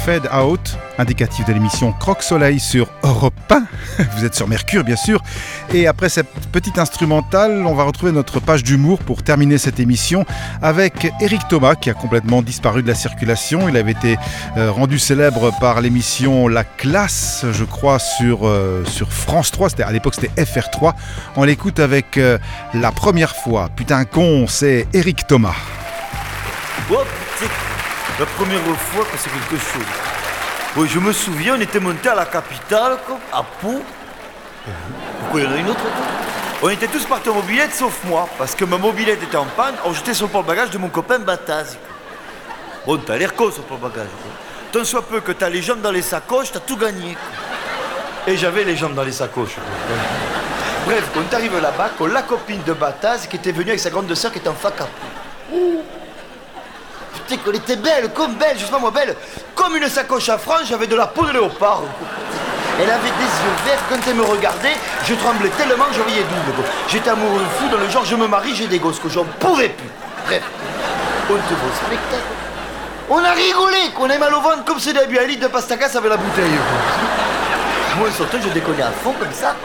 Fade Out, indicatif de l'émission Croque-Soleil sur Europe 1. Vous êtes sur Mercure, bien sûr. Et après cette petite instrumentale, on va retrouver notre page d'humour pour terminer cette émission avec Eric Thomas, qui a complètement disparu de la circulation. Il avait été rendu célèbre par l'émission La Classe, je crois, sur France 3. À l'époque, c'était FR3. On l'écoute avec La Première Fois. Putain con, c'est Eric Thomas. Oh, putain, la première fois que c'est quelque chose. Oui, je me souviens, on était monté à la capitale, à Pau. Pourquoi il y en a une autre? On était tous partis en mobilette sauf moi, parce que ma mobilette était en panne. Alors j'étais sur le porte-bagages de mon copain Bataz. Bon, t'as l'air con sur le porte-bagages. Tant soit peu que t'as les jambes dans les sacoches, t'as tout gagné. Et j'avais les jambes dans les sacoches. Bref, quand on arrive là-bas, la copine de Bataz qui était venue avec sa grande sœur qui était en fac à Pau. Putain, qu'elle était belle, je sais pas moi, belle, comme une sacoche à franges, j'avais de la peau de léopard. Elle avait des yeux verts, quand elle me regardait, je tremblais tellement que je voyais double. J'étais amoureux fou dans le genre, je me marie, j'ai des gosses, que j'en pouvais plus. Bref, on te voit au spectacle. On a rigolé, qu'on ait mal au ventre comme si on avait bu un litre de pastagas avec la bouteille. Moi, surtout, je déconnais à fond comme ça.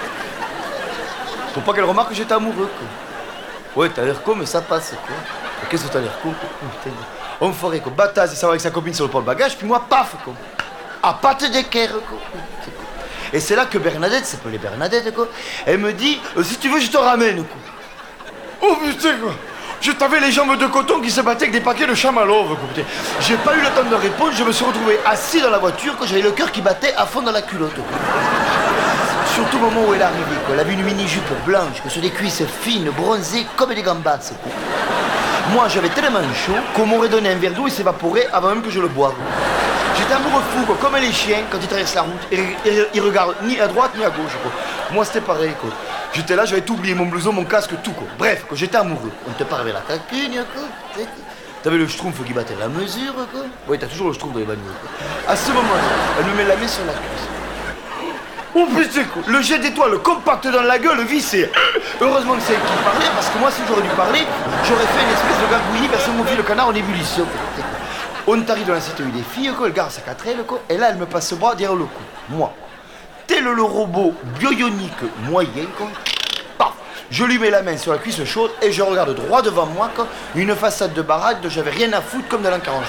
Faut pas qu'elle remarque que j'étais amoureux, quoi. Ouais, t'as l'air con, mais ça passe, quoi. Qu'est-ce que t'as l'air con, quoi. On ferait quoi. Bataz, il s'en va avec sa copine sur le porte-bagages, puis moi, paf, quoi. À pâte d'équerre, quoi. Et c'est là que Bernadette, c'est pas les Bernadette, quoi. Elle me dit, si tu veux, je te ramène, quoi. Oh putain, quoi. Je t'avais les jambes de coton qui se battaient avec des paquets de chamallows, quoi. Putain. J'ai pas eu le temps de répondre, je me suis retrouvé assis dans la voiture, quand j'avais le cœur qui battait à fond dans la culotte, quoi. Surtout au moment où elle est arrivée, quoi. Elle avait une mini-jupe blanche, sur des cuisses fines, bronzées, comme des gambas, quoi. Moi, j'avais tellement chaud qu'on m'aurait donné un verre d'eau et s'évaporait avant même que je le boive. J'étais amoureux fou, quoi, comme les chiens quand ils traversent la route. Et ils regardent ni à droite ni à gauche, quoi. Moi, c'était pareil, quoi. J'étais là, j'avais tout oublié, mon blouson, mon casque, tout, quoi. Bref, quoi, j'étais amoureux. On te parlait la cacugne, quoi. T'avais le schtroumpf qui battait la mesure, quoi. Oui, t'as toujours le schtroumpf dans les bagnoles, quoi. À ce moment-là, elle me met la main sur la cuisse. Oh putain, quoi. Le jet d'étoiles compact dans la gueule, vissé. Heureusement que c'est elle qui parlait, parce que moi, si j'aurais dû parler, j'aurais fait une espèce de gargouillis version mon fil le canard en ébullition. On arrive dans la cité des filles, quoi, elle garde sa 4L, quoi, et là, elle me passe le bras derrière le cou. Moi, tel le robot bionique moyen, quoi, paf, je lui mets la main sur la cuisse chaude et je regarde droit devant moi, quoi, une façade de baraque dont j'avais rien à foutre comme de l'an 40.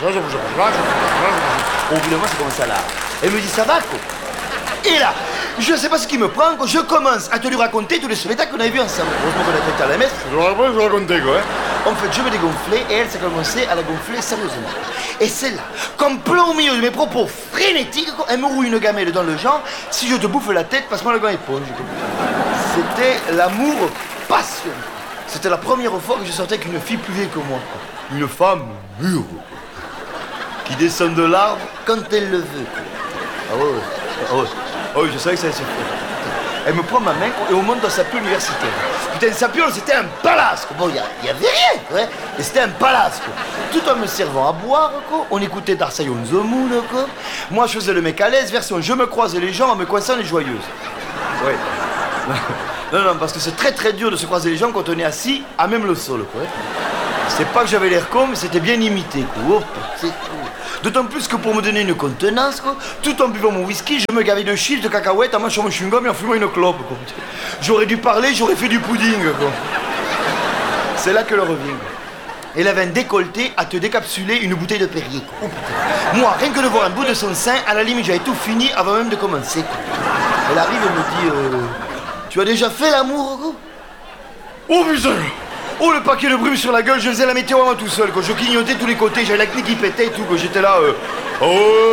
Au bout d'un moment, c'est comme ça là. Elle me dit, ça va, quoi. Et là, je sais pas ce qui me prend, quand je commence à te lui raconter tous les spectacles qu'on avait vus ensemble. Heureusement qu'on a fait à la messe, je vous racontais, quoi. En fait, je me dégonflais et elle s'est commencé à la gonfler sérieusement. Et c'est là, comme plein au milieu de mes propos frénétiques, elle me roule une gamelle dans le genre, si je te bouffe la tête, passe-moi le gant éponge. C'était l'amour passionnel. C'était la première fois que je sortais avec une fille plus vieille que moi. Une femme mûre, qui descend de l'arbre quand elle le veut. Ah ouais, ah ouais. Oh, je savais que ça allait se faire. Elle me prend ma main et on monte dans sa piole universitaire. Putain, sa piole, c'était un palace, quoi. Bon, il y avait rien, quoi. Et c'était un palace, quoi. Tout en me servant à boire, quoi. On écoutait Darcy on the Moon, quoi. Moi, je faisais le mec à l'aise, version je me croisais les gens en me coinçant les joyeuses. Ouais. Non, parce que c'est très très dur de se croiser les gens quand on est assis à même le sol, quoi. C'est pas que j'avais l'air con, mais c'était bien imité, quoi. Oh, c'est tout. D'autant plus que pour me donner une contenance, quoi, tout en buvant mon whisky, je me gavais de chips, de cacahuètes, en mâchant mon chewing-gum et en fumant une clope, quoi. J'aurais dû parler, j'aurais fait du pudding, quoi. C'est là que le revient. Elle avait un décolleté à te décapsuler une bouteille de Perrier, quoi. Oh, moi, rien que de voir un bout de son sein, à la limite, j'avais tout fini avant même de commencer, quoi. Elle arrive et me dit, tu as déjà fait l'amour, quoi? Oh putain! Oh, le paquet de brume sur la gueule, je faisais la météo à moi tout seul, quoi. Je clignotais tous les côtés, j'avais l'acné qui pétait et tout, quoi. J'étais là, oh,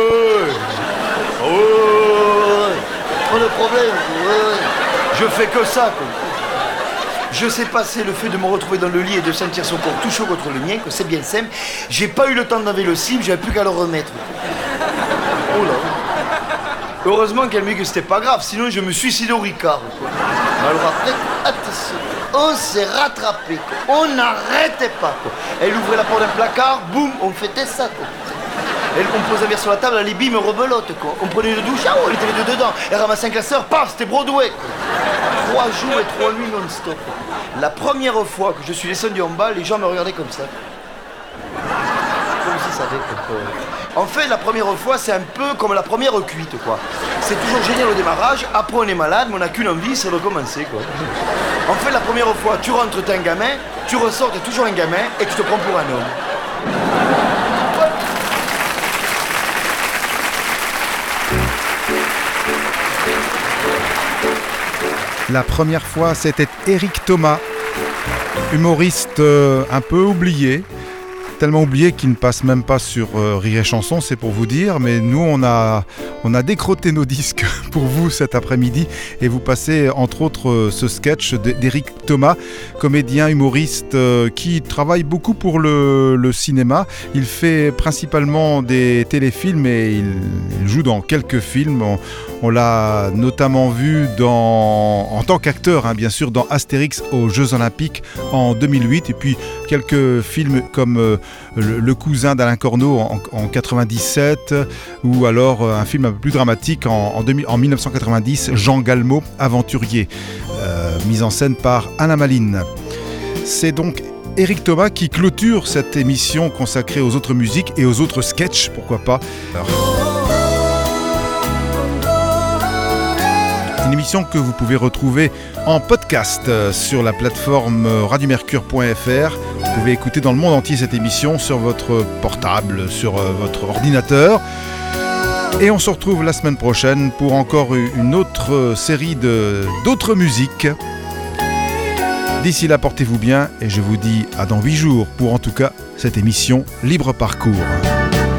pas de problème, je fais que ça, quoi. Je sais passer le fait de me retrouver dans le lit et de sentir son corps tout chaud contre le mien, que c'est bien simple. J'ai pas eu le temps d'enlever le cible, j'avais plus qu'à le remettre. Oh là. Heureusement qu'elle m'a dit que c'était pas grave, sinon je me suicidais au Ricard, quoi. Alors après, attention. On s'est rattrapé, quoi. On n'arrêtait pas, quoi. Elle ouvrait la porte d'un placard, boum, on fêtait ça, quoi. Elle, on posait un verre sur la table, elle me rebelote, quoi. On prenait une douche, ah ouais, elle était les deux dedans. Elle ramassait un classeur, paf, c'était Broadway, quoi. 3 jours et 3 nuits non-stop. La première fois que je suis descendu en bas, les gens me regardaient comme ça. Comme s'ils savaient, quoi. En fait, la première fois, c'est un peu comme la première cuite, quoi. C'est toujours génial au démarrage, après on est malade, mais on n'a qu'une envie, c'est de recommencer, quoi. En fait, la première fois, tu rentres, t'es un gamin, tu ressors, t'es toujours un gamin, et tu te prends pour un homme. La première fois, c'était Éric Thomas, humoriste un peu oublié, tellement oublié qu'il ne passe même pas sur Rire et Chanson, c'est pour vous dire, mais nous on a décroté nos disques pour vous cet après-midi et vous passez entre autres ce sketch d'Éric Thomas, comédien humoriste qui travaille beaucoup pour le cinéma. Il fait principalement des téléfilms et il joue dans quelques films. On l'a notamment vu en tant qu'acteur, bien sûr, dans Astérix aux Jeux Olympiques en 2008 et puis quelques films comme Le cousin d'Alain Corneau en 97 ou alors un film un peu plus dramatique en 1990, Jean Galmo, aventurier, mise en scène par Alain Maline. C'est donc Éric Thomas qui clôture cette émission consacrée aux autres musiques et aux autres sketchs, pourquoi pas. Une émission que vous pouvez retrouver en podcast sur la plateforme radiomercure.fr. Vous pouvez écouter dans le monde entier cette émission sur votre portable, sur votre ordinateur. Et on se retrouve la semaine prochaine pour encore une autre série d'autres musiques. D'ici là, portez-vous bien et je vous dis à dans 8 jours pour en tout cas cette émission Libre Parcours.